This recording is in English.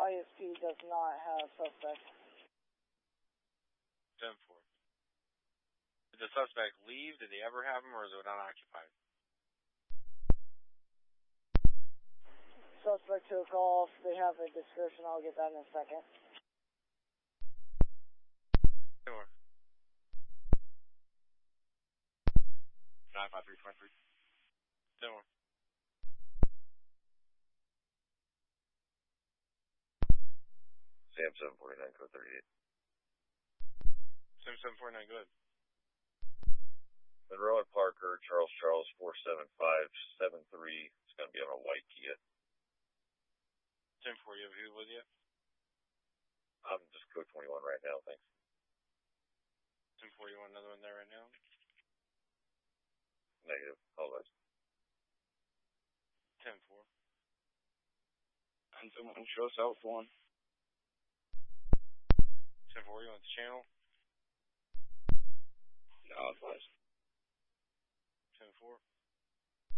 ISP does not have suspect. 10-4. Did the suspect leave? Did they ever have him, or is it unoccupied? Suspect took off. They have a description. I'll get that in a second. Sure. 95323. Sure. Sam 749, code 38. Sam 749, go ahead. Monroe and Parker, Charles 47573. It's going to be on a white Kia. 10-4, you have who with you? I'm just code 21 right now, thanks. 10-4, you want another one there right now? Negative, apologize. 10-4. And someone show South 1. 10-4, you want the channel?